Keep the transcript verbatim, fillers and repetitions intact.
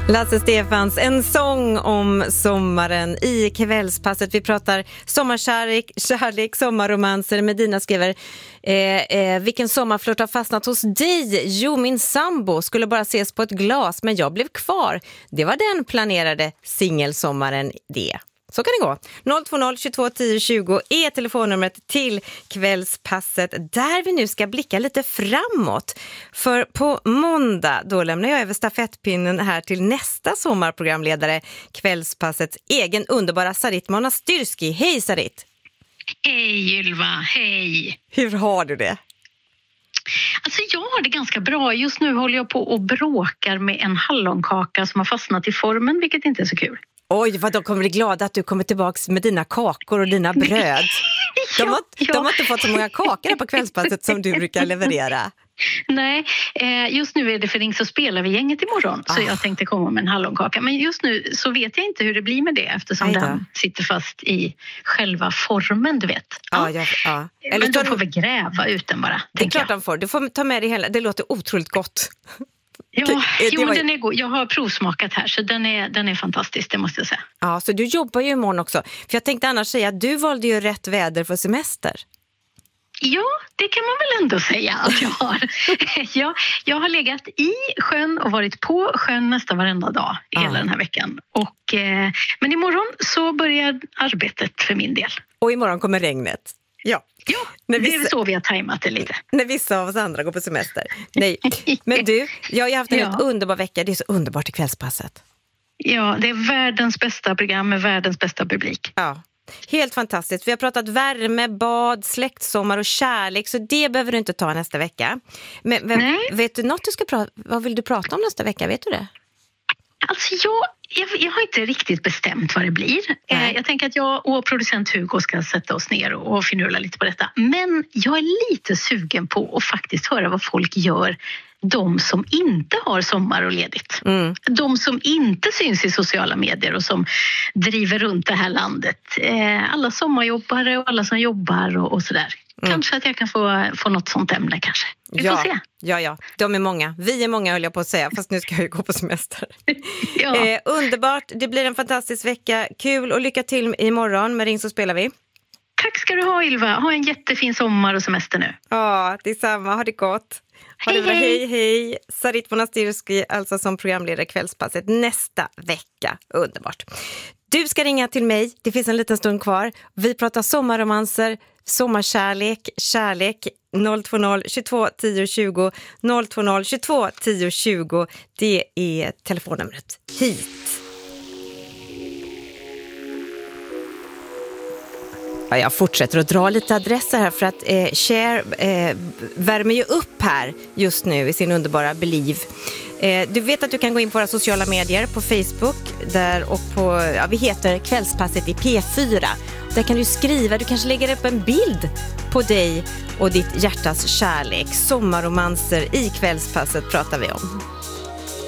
Lasse Stefans, en sång om sommaren i kvällspasset. Vi pratar sommarkärlek, kärlek, sommarromanser. Medina skriver, eh, eh, vilken sommarflört har fastnat hos dig? Jo, min sambo skulle bara ses på ett glas, men jag blev kvar. Det var den planerade singelsommaren det. Så kan det gå. noll två noll tjugotvå tio tjugo är telefonnumret till kvällspasset där vi nu ska blicka lite framåt. För på måndag då lämnar jag över stafettpinnen här till nästa sommarprogramledare, kvällspassets egen underbara Sarit Monastyrski. Hej Sarit! Hej Ylva, hej! Hur har du det? Alltså jag har det ganska bra. Just nu håller jag på och bråkar med en hallonkaka som har fastnat i formen, vilket inte är så kul. Oj, vad de kommer bli glada att du kommer tillbaka med dina kakor och dina bröd. De har, ja, ja. de har inte fått så många kakor på kvällspasset som du brukar leverera. Nej, just nu är det för Ring så spelar vi gänget imorgon. Så ah. jag tänkte komma med en hallonkaka. Men just nu så vet jag inte hur det blir med det eftersom den sitter fast i själva formen, du vet. Ja, ja, ja. Eller men då får vi gräva ut den bara. Det är klart de får. Du får ta med dig hela. Det låter otroligt gott. Ja, det, jo, var... den är god. Jag har provsmakat här så den är, den är fantastisk, det måste jag säga. Ja, så du jobbar ju imorgon också. För jag tänkte annars säga att du valde ju rätt väder för semester. Ja, det kan man väl ändå säga att jag har. jag, jag har legat i sjön och varit på sjön nästan varenda dag i hela den här veckan. Och, eh, men imorgon så börjar arbetet för min del. Och imorgon kommer regnet. Ja, ja när vissa, det är så vi har tajmat det lite. När vissa av oss andra går på semester. Nej, men du, jag har haft en ja. helt underbar vecka. Det är så underbart i kvällspasset. Ja, det är världens bästa program med världens bästa publik. Ja, helt fantastiskt. Vi har pratat värme, bad, släktsommar och kärlek. Så det behöver du inte ta nästa vecka. Men, men vet du något du ska prata, vad vill du prata om nästa vecka? Vet du det? Alltså jag, jag, jag har inte riktigt bestämt vad det blir. Eh, jag tänker att jag och producent Hugo ska sätta oss ner och, och finurla lite på detta. Men jag är lite sugen på att faktiskt höra vad folk gör. De som inte har sommar och ledigt. Mm. De som inte syns i sociala medier och som driver runt det här landet. Eh, alla sommarjobbare och alla som jobbar och, och sådär. Mm. Kanske att jag kan få, få något sånt ämne kanske. Vi ja, får se. Ja, ja. De är många. Vi är många höll jag på att säga. Fast nu ska jag ju gå på semester. ja. eh, underbart. Det blir en fantastisk vecka. Kul och lycka till imorgon med Ring så spelar vi. Tack ska du ha Ylva. Ha en jättefin sommar och semester nu. Ja, detsamma. Ha det gott. Ha hej, det bra. hej. hej, hej. Sarit Monastyrski, alltså som programledare kvällspasset nästa vecka. Underbart. Du ska ringa till mig. Det finns en liten stund kvar. Vi pratar sommarromanser, sommarkärlek, kärlek. noll två noll tjugotvå tio tjugo noll två noll tjugotvå tio tjugo. Det är telefonnumret hit. Ja, jag fortsätter att dra lite adresser här för att eh, Cher eh, värmer ju upp här just nu i sin underbara Believe. Eh, du vet att du kan gå in på våra sociala medier på Facebook där och på, ja, vi heter Kvällspasset i P fyra. Där kan du skriva, du kanske lägger upp en bild på dig och ditt hjärtas kärlek. Sommarromanser i Kvällspasset pratar vi om.